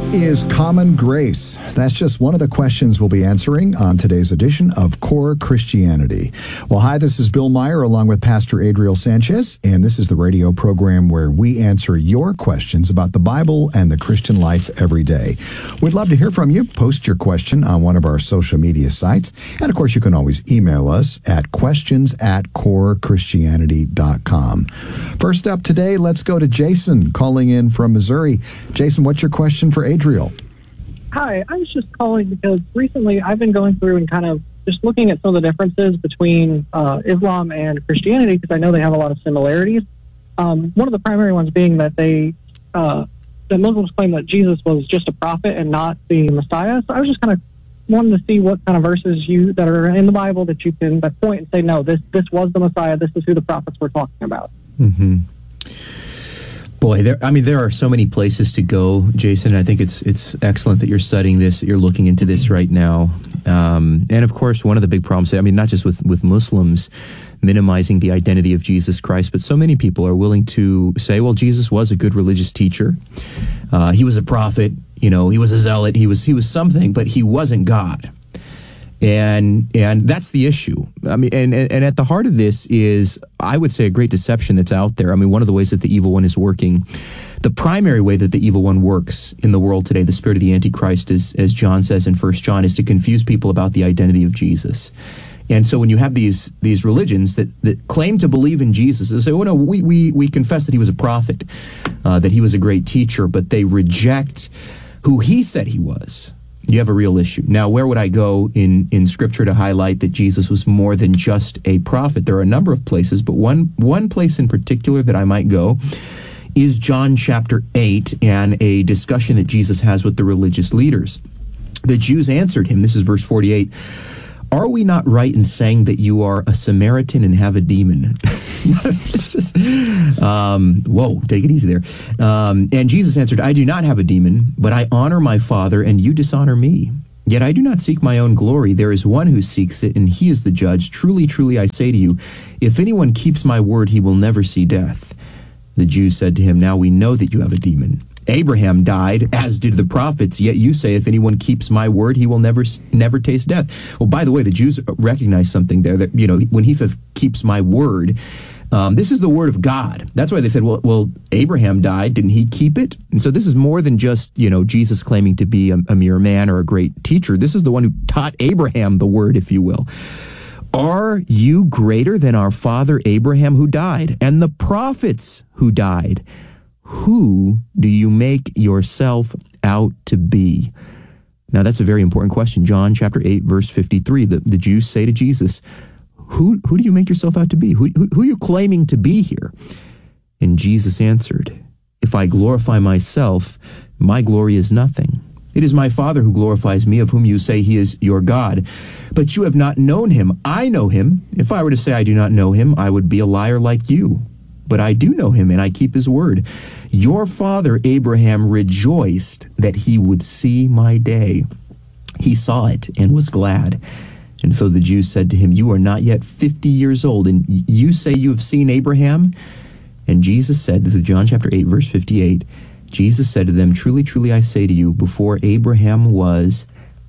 is common grace? That's just one of the questions we'll be answering on today's edition of Core Christianity. Well, hi, this is Bill Meyer along with Pastor Adriel Sanchez, and this is the radio program where we answer your questions about the Bible and the Christian life every day. We'd love to hear from you. Post your question on one of our social media sites. And, of course, you can always email us at questions@corechristianity.com. First up today, let's go to Jason calling in from Missouri. Jason, what's your question for Adriel? Hi, I was just calling because recently I've been going through and kind of just looking at some of the differences between Islam and Christianity, because I know they have a lot of similarities. One of the primary ones being that the Muslims claim that Jesus was just a prophet and not the Messiah. So I was just kind of wanting to see what kind of verses that are in the Bible that you can point and say, no, this was the Messiah. This is who the prophets were talking about. Mm-hmm. Boy, there are so many places to go, Jason. I think it's excellent that you're studying this, that you're looking into this right now. And of course, one of the big problems, not just with Muslims minimizing the identity of Jesus Christ, but so many people are willing to say, well, Jesus was a good religious teacher. He was a prophet, he was a zealot, he was something, but he wasn't God. And that's the issue. And at the heart of this is, I would say, a great deception that's out there. One of the ways that the evil one is working, the primary way that the evil one works in the world today, the spirit of the Antichrist, as John says in 1 John, is to confuse people about the identity of Jesus. And so when you have these religions that claim to believe in Jesus, they say, oh, no, we confess that he was a prophet, that he was a great teacher, but they reject who he said he was. You have a real issue. Now, where would I go in Scripture to highlight that Jesus was more than just a prophet? There are a number of places, but one place in particular that I might go is John chapter 8 and a discussion that Jesus has with the religious leaders. The Jews answered him, this is verse 48, "Are we not right in saying that you are a Samaritan and have a demon?" Whoa, take it easy there. And Jesus answered, "I do not have a demon, but I honor my Father, and you dishonor me. Yet I do not seek my own glory. There is one who seeks it, and he is the judge. Truly, truly, I say to you, if anyone keeps my word, he will never see death." The Jews said to him, "Now we know that you have a demon. Abraham died, as did the prophets, yet you say, if anyone keeps my word, he will never taste death." Well, by the way, the Jews recognize something there, that, when he says keeps my word, this is the word of God. That's why they said, well, Abraham died, didn't he keep it? And so this is more than just, Jesus claiming to be a mere man or a great teacher. This is the one who taught Abraham the word, if you will. "Are you greater than our father Abraham, who died, and the prophets who died? Who do you make yourself out to be?" Now, that's a very important question. John chapter 8, verse 53. The Jews say to Jesus, Who do you make yourself out to be? Who are you claiming to be here? And Jesus answered, "If I glorify myself, my glory is nothing. It is my Father who glorifies me, of whom you say he is your God. But you have not known him. I know him. If I were to say I do not know him, I would be a liar like you. But I do know him, and I keep his word. Your father Abraham rejoiced that he would see my day. He saw it and was glad." And so the Jews said to him, "You are not yet 50 years old, and you say you have seen Abraham?" And Jesus said, this is John chapter 8, verse 58, Jesus said to them, "Truly, truly, I say to you, before Abraham was,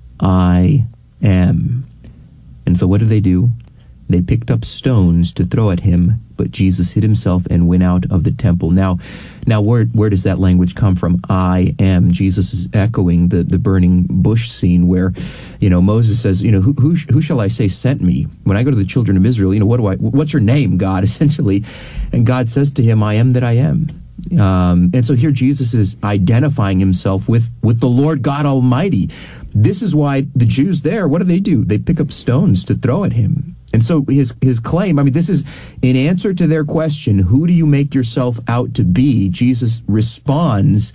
I am." And so what did they do? They picked up stones to throw at him, but Jesus hid himself and went out of the temple. Now where does that language come from? I am. Jesus is echoing the burning bush scene where, Moses says, who shall I say sent me? When I go to the children of Israel, what's your name, God, essentially? And God says to him, I am that I am. And so here Jesus is identifying himself with the Lord God Almighty. This is why the Jews there, what do? They pick up stones to throw at him. And so his claim, this is in answer to their question, who do you make yourself out to be? Jesus responds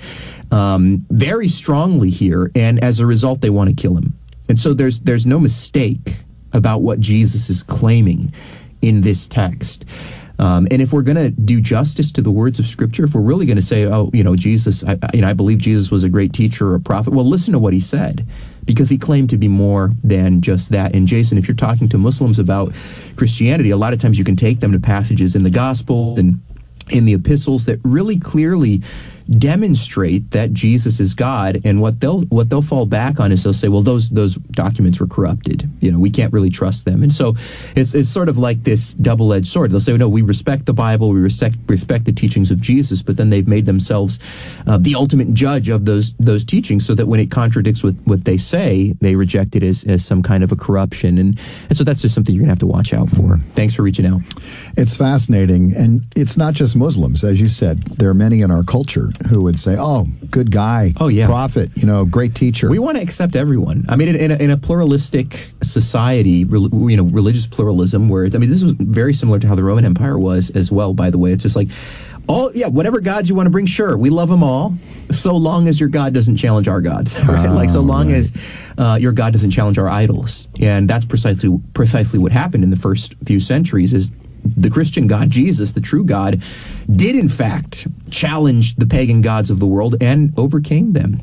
very strongly here, and as a result, they want to kill him. And so there's no mistake about what Jesus is claiming in this text. And if we're going to do justice to the words of Scripture, if we're really going to say, Jesus, I believe Jesus was a great teacher or a prophet, well, listen to what he said, because he claimed to be more than just that. And Jason, if you're talking to Muslims about Christianity, a lot of times you can take them to passages in the Gospel and in the epistles that really clearly demonstrate that Jesus is God. And what they'll fall back on is they'll say, well, those documents were corrupted. We can't really trust them. And so it's sort of like this double-edged sword. They'll say, no, we respect the Bible, we respect the teachings of Jesus, but then they've made themselves the ultimate judge of those teachings, so that when it contradicts with what they say, they reject it as some kind of a corruption. And so that's just something you're going to have to watch out for. Thanks for reaching out. It's fascinating. And it's not just Muslims. As you said, there are many in our culture who would say, oh, good guy, prophet, great teacher. We want to accept everyone. I mean, in a pluralistic society, religious pluralism, where, this was very similar to how the Roman Empire was as well, by the way. It's just like, whatever gods you want to bring, sure, we love them all, so long as your God doesn't challenge our gods, right? So long as your God doesn't challenge our idols. And that's precisely what happened in the first few centuries, is the Christian God, Jesus, the true God, did in fact challenge the pagan gods of the world and overcame them.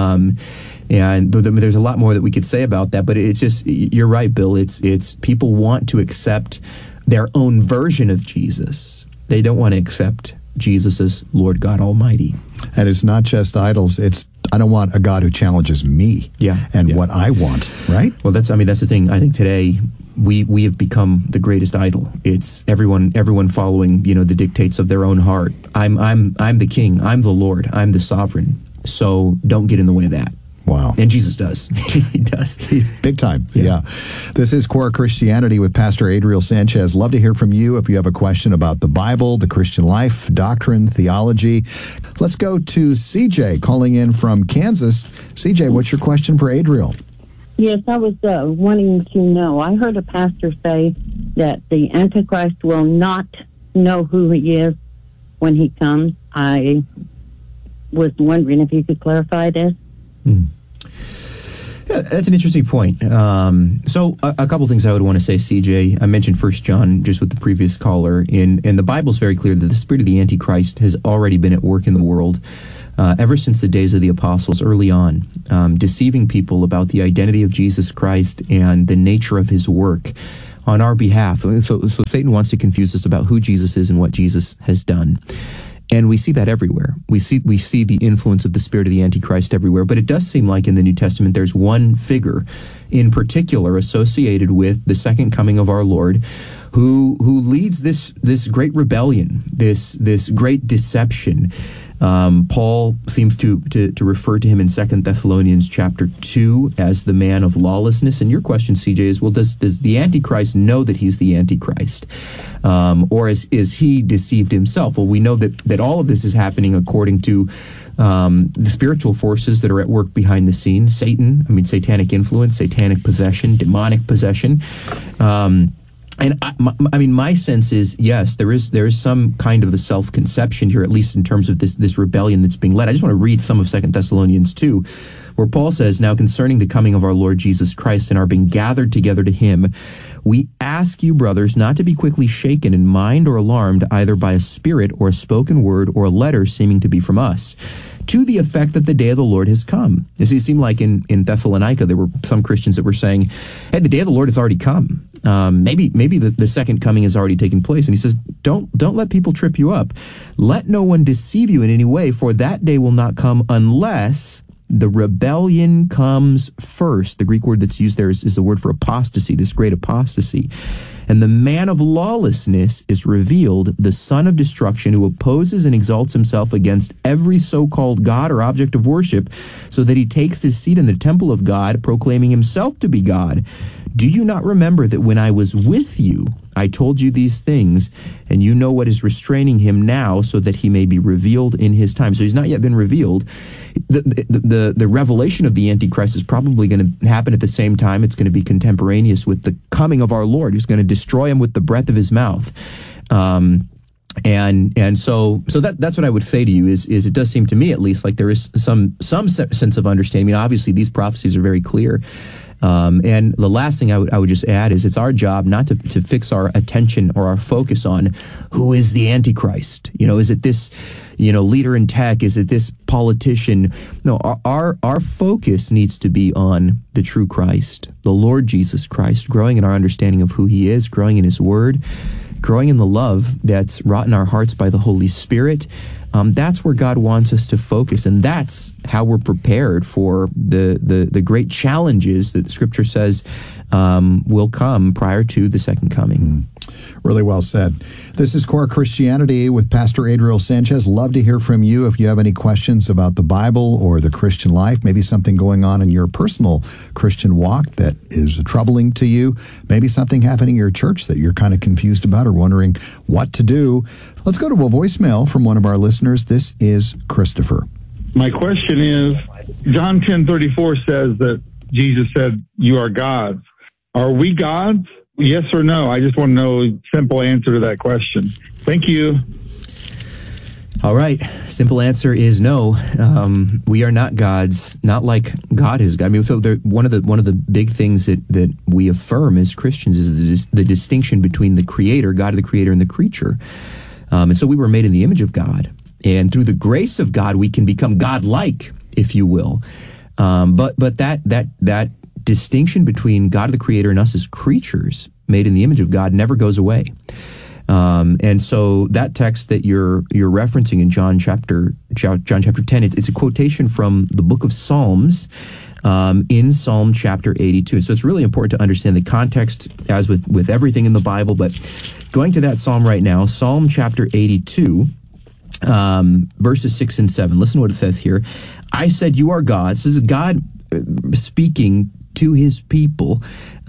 And there's a lot more that we could say about that, but it's just, you're right, Bill. It's people want to accept their own version of Jesus. They don't want to accept Jesus as Lord God Almighty. And it's not just idols. I don't want a God who challenges me and what I want, right? Well, that's the thing. I think today we have become the greatest idol. It's everyone following, the dictates of their own heart. I'm the king. I'm the Lord. I'm the sovereign. So don't get in the way of that. Wow. And Jesus does. He does. Big time. Yeah. This is Core Christianity with Pastor Adriel Sanchez. Love to hear from you if you have a question about the Bible, the Christian life, doctrine, theology. Let's go to CJ calling in from Kansas. CJ, what's your question for Adriel? Yes, I was wanting to know. I heard a pastor say that the Antichrist will not know who he is when he comes. I was wondering if you could clarify this. Yeah, that's an interesting point. So a couple things I would want to say, CJ. I mentioned 1 John just with the previous caller, and the Bible's very clear that the spirit of the Antichrist has already been at work in the world ever since the days of the apostles, early on, deceiving people about the identity of Jesus Christ and the nature of his work on our behalf. So Satan wants to confuse us about who Jesus is and what Jesus has done. And we see that everywhere. We see the influence of the spirit of the Antichrist everywhere. But it does seem like in the New Testament there's one figure in particular associated with the second coming of our Lord who leads this great rebellion, this great deception. Paul seems to refer to him in 2 Thessalonians chapter 2 as the man of lawlessness. And your question, CJ, is, well, does the Antichrist know that he's the Antichrist? Or is he deceived himself? Well, we know that all of this is happening according to the spiritual forces that are at work behind the scenes. Satanic influence, satanic possession, demonic possession. And my sense is, yes, there is some kind of a self-conception here, at least in terms of this rebellion that's being led. I just want to read some of 2 Thessalonians 2, where Paul says, "Now concerning the coming of our Lord Jesus Christ and our being gathered together to him, we ask you, brothers, not to be quickly shaken in mind or alarmed either by a spirit or a spoken word or a letter seeming to be from us, to the effect that the day of the Lord has come." You see, it seemed like in Thessalonica there were some Christians that were saying, hey, the day of the Lord has already come. Maybe the second coming has already taken place. And he says, don't let people trip you up. Let no one deceive you in any way, for that day will not come unless the rebellion comes first. The Greek word that's used there is the word for apostasy, this great apostasy. And the man of lawlessness is revealed, the son of destruction, who opposes and exalts himself against every so-called God or object of worship, so that he takes his seat in the temple of God, proclaiming himself to be God. Do you not remember that when I was with you, I told you these things, and you know what is restraining him now, so that he may be revealed in his time? So he's not yet been revealed. The revelation of the Antichrist is probably going to happen at the same time. It's going to be contemporaneous with the coming of our Lord, who's going to destroy him with the breath of his mouth. And so that's what I would say to you is it does seem to me, at least, like there is some sense of understanding. I mean, obviously these prophecies are very clear. And the last thing I would just add is it's our job not to fix our attention or our focus on who is the Antichrist. Is it this, leader in tech? Is it this politician? No, our focus needs to be on the true Christ, the Lord Jesus Christ, growing in our understanding of who he is, growing in his word, growing in the love that's wrought in our hearts by the Holy Spirit. That's where God wants us to focus, and that's how we're prepared for the great challenges that Scripture says will come prior to the second coming. Really well said. This is Core Christianity with Pastor Adriel Sanchez. Love to hear from you if you have any questions about the Bible or the Christian life, maybe something going on in your personal Christian walk that is troubling to you, maybe something happening in your church that you're kind of confused about or wondering what to do. Let's go to a voicemail from one of our listeners. This is Christopher. My question is, John 10:34 says that Jesus said, "You are gods." Are we gods? Yes or no? I just want to know a simple answer to that question. Thank you. All right. Simple answer is no. We are not gods, not like God is God. I mean, so one of the big things that we affirm as Christians is the distinction between the Creator, God the Creator, and the creature. And so we were made in the image of God. And through the grace of God, we can become God-like, if you will. But that distinction between God the Creator and us as creatures made in the image of God never goes away. And so that text that you're referencing in John chapter 10, it's a quotation from the book of Psalms, in Psalm chapter 82. And so it's really important to understand the context, as with everything in the Bible. But going to that psalm right now, Psalm chapter 82, verses 6 and 7. Listen to what it says here. I said, "You are God." This is God speaking to his people,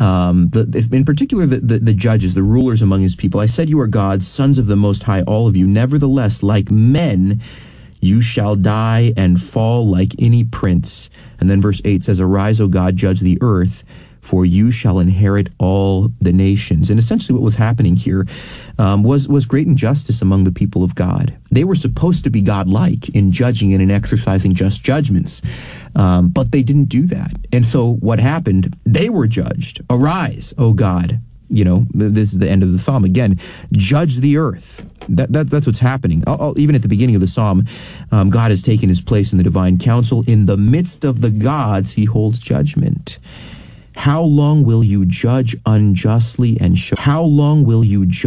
in particular the judges, the rulers among his people. I said, "You are gods, sons of the Most High, all of you. Nevertheless, like men, you shall die and fall like any prince." And then verse 8 says, "Arise, O God, judge the earth, for you shall inherit all the nations." And essentially what was happening here was great injustice among the people of God. They were supposed to be God-like in judging and in exercising just judgments, but they didn't do that. And so what happened? They were judged. "Arise, O God." You know, this is the end of the psalm. Again, judge the earth. That's what's happening. Even at the beginning of the psalm, God has taken his place in the divine council. In the midst of the gods, he holds judgment. How long will you judge unjustly and show? How long will you judge?